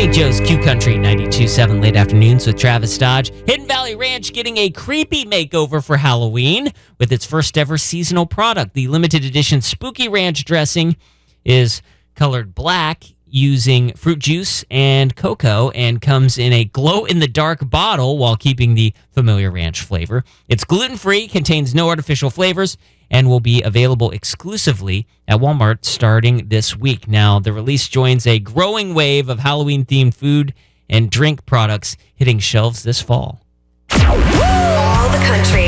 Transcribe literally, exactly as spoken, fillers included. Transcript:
Saint Joe's Q Country ninety-two point seven late afternoons with Travis Dodge. Hidden Valley Ranch getting a creepy makeover for Halloween with its first ever seasonal product. The limited edition Spooky Ranch dressing is colored black using fruit juice and cocoa and comes in a glow-in-the-dark bottle while keeping the familiar ranch flavor. It's gluten-free, contains no artificial flavors, and will be available exclusively at Walmart starting this week. Now, the release joins a growing wave of Halloween-themed food and drink products hitting shelves this fall. All the country